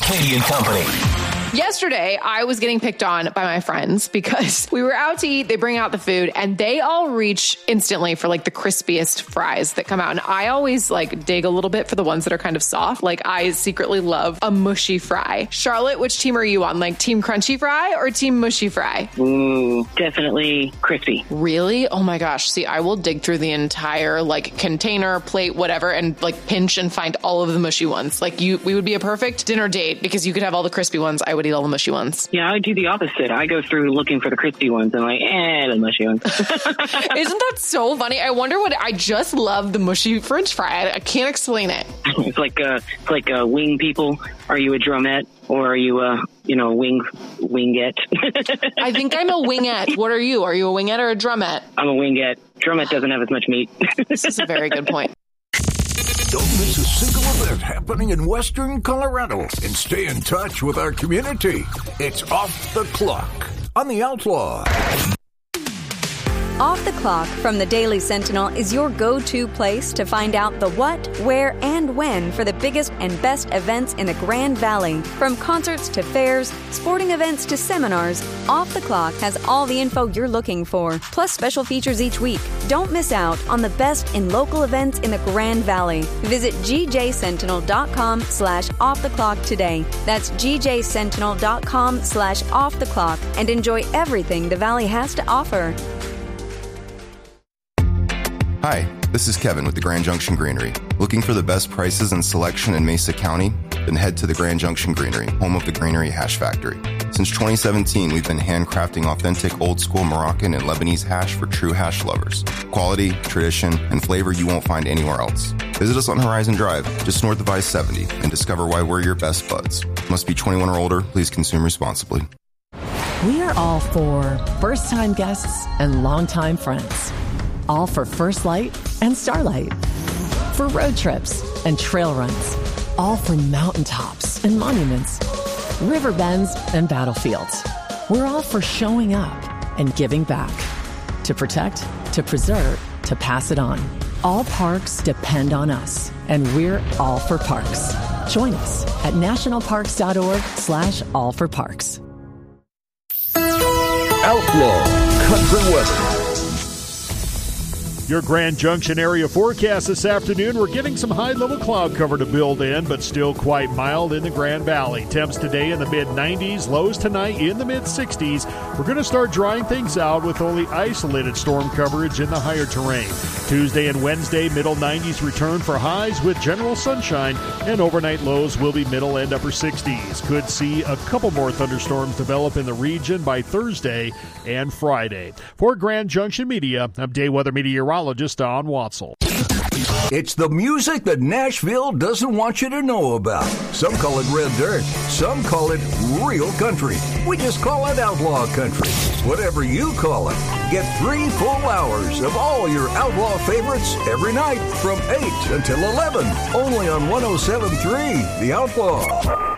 Katie and Company. Yesterday, I was getting picked on by my friends because we were out to eat. They bring out the food and they all reach instantly for like the crispiest fries that come out. And I always like dig a little bit for the ones that are kind of soft. Like I secretly love a mushy fry. Charlotte, which team are you on? Like team crunchy fry or team mushy fry? Definitely crispy. Really? Oh my gosh. See, I will dig through the entire like container, plate, whatever, and like pinch and find all of the mushy ones. Like we would be a perfect dinner date because you could have all the crispy ones. I would eat all the mushy ones. Yeah, I do the opposite. I go through looking for the crispy ones and I'm like, the mushy ones. Isn't that so funny? I wonder what I just love the mushy French fry. I can't explain it. It's like wing people. Are you a drumette or are you a wingette? I think I'm a wingette. What are you? Are you a wingette or a drumette? I'm a wingette. Drumette doesn't have as much meat. This is a very good point. Don't miss a single event happening in Western Colorado and stay in touch with our community. It's Off the Clock on The Outlaw. Off the Clock from the Daily Sentinel is your go-to place to find out the what, where, and when for the biggest and best events in the Grand Valley. From concerts to fairs, sporting events to seminars, Off the Clock has all the info you're looking for, plus special features each week. Don't miss out on the best in local events in the Grand Valley. Visit gjsentinel.com/offtheclock today. That's gjsentinel.com/offtheclock and enjoy everything the Valley has to offer. Hi, this is Kevin with the Grand Junction Greenery. Looking for the best prices and selection in Mesa County? Then head to the Grand Junction Greenery, home of the Greenery Hash Factory. Since 2017, we've been handcrafting authentic old-school Moroccan and Lebanese hash for true hash lovers. Quality, tradition, and flavor you won't find anywhere else. Visit us on Horizon Drive, just north of I-70, and discover why we're your best buds. Must be 21 or older. Please consume responsibly. We are all for first-time guests and longtime friends. All for First Light and Starlight. For road trips and trail runs. All for mountaintops and monuments. River bends and battlefields. We're all for showing up and giving back. To protect, to preserve, to pass it on. All parks depend on us, and we're all for parks. Join us at nationalparks.org/allforparks. Outlaw Country Weather. Your Grand Junction area forecast this afternoon. We're getting some high-level cloud cover to build in, but still quite mild in the Grand Valley. Temps today in the mid-90s, lows tonight in the mid-60s. We're going to start drying things out with only isolated storm coverage in the higher terrain. Tuesday and Wednesday, middle 90s return for highs with general sunshine, and overnight lows will be middle and upper 60s. Could see a couple more thunderstorms develop in the region by Thursday and Friday. For Grand Junction Media, I'm day weather meteorologist Don Watzel. It's the music that Nashville doesn't want you to know about. Some call it red dirt. Some call it real country. We just call it outlaw country. Whatever you call it, get 3 full hours of all your outlaw favorites every night from 8 until 11. Only on 107.3 The Outlaw.